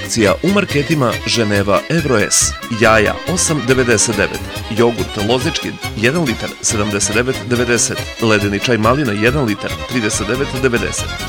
akcija u marketima Ženeva Evro S. Jaja 8,99, jogurt Loznički 1 litar 79,90, ledeni čaj malina 1 litar 39,90.